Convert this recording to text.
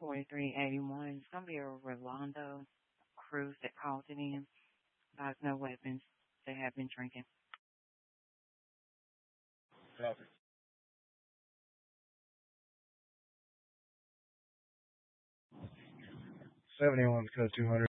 4381. It's going to be a Rolando Cruz that called it in. There's no weapons. They have been drinking. Copy. 71 code 200.